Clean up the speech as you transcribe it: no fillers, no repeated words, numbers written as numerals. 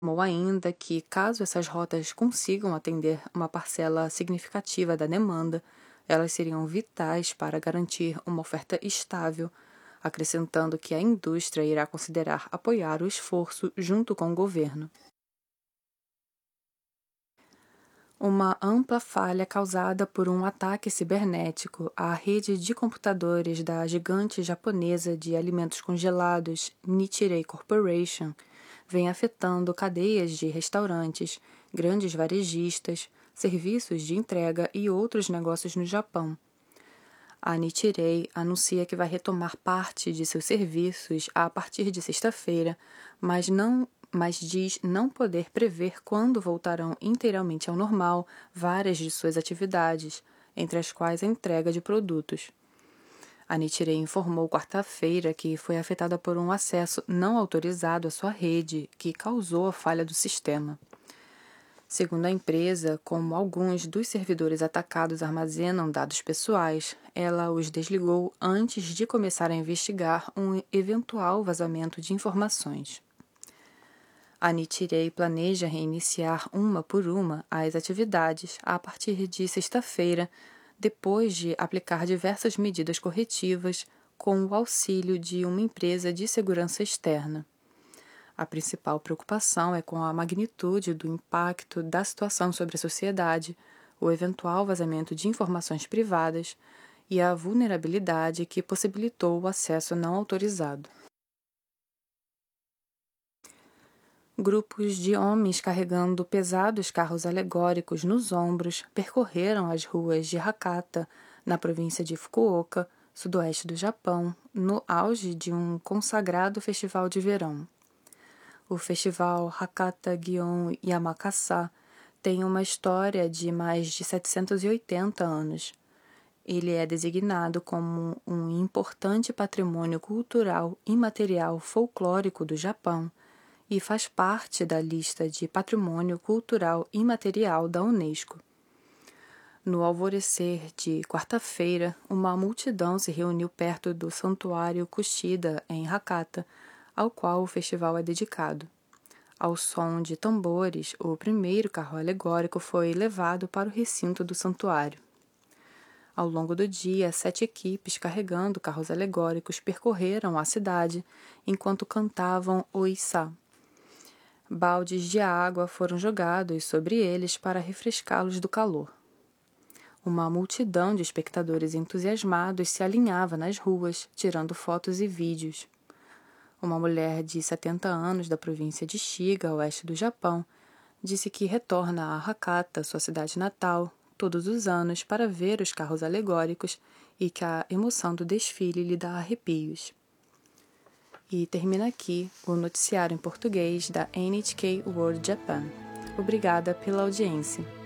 Ou ainda que, caso essas rotas consigam atender uma parcela significativa da demanda, elas seriam vitais para garantir uma oferta estável, acrescentando que a indústria irá considerar apoiar o esforço junto com o governo. Uma ampla falha causada por um ataque cibernético à rede de computadores da gigante japonesa de alimentos congelados Nichirei Corporation vem afetando cadeias de restaurantes, grandes varejistas, serviços de entrega e outros negócios no Japão. A Nichirei anuncia que vai retomar parte de seus serviços a partir de sexta-feira, mas diz não poder prever quando voltarão inteiramente ao normal várias de suas atividades, entre as quais a entrega de produtos. A Nichirei informou quarta-feira que foi afetada por um acesso não autorizado à sua rede, que causou a falha do sistema. Segundo a empresa, como alguns dos servidores atacados armazenam dados pessoais, ela os desligou antes de começar a investigar um eventual vazamento de informações. A Nichirei planeja reiniciar uma por uma as atividades a partir de sexta-feira, depois de aplicar diversas medidas corretivas com o auxílio de uma empresa de segurança externa. A principal preocupação é com a magnitude do impacto da situação sobre a sociedade, o eventual vazamento de informações privadas e a vulnerabilidade que possibilitou o acesso não autorizado. Grupos de homens carregando pesados carros alegóricos nos ombros percorreram as ruas de Hakata, na província de Fukuoka, sudoeste do Japão, no auge de um consagrado festival de verão. O festival Hakata Gion Yamakasa tem uma história de mais de 780 anos. Ele é designado como um importante patrimônio cultural imaterial folclórico do Japão e faz parte da lista de Patrimônio Cultural Imaterial da Unesco. No alvorecer de quarta-feira, uma multidão se reuniu perto do Santuário Kushida, em Hakata, ao qual o festival é dedicado. Ao som de tambores, o primeiro carro alegórico foi levado para o recinto do santuário. Ao longo do dia, 7 equipes carregando carros alegóricos percorreram a cidade enquanto cantavam o Issa. Baldes de água foram jogados sobre eles para refrescá-los do calor. Uma multidão de espectadores entusiasmados se alinhava nas ruas, tirando fotos e vídeos. Uma mulher de 70 anos da província de Shiga, oeste do Japão, disse que retorna a Hakata, sua cidade natal, todos os anos para ver os carros alegóricos e que a emoção do desfile lhe dá arrepios. E termina aqui o noticiário em português da NHK World Japan. Obrigada pela audiência.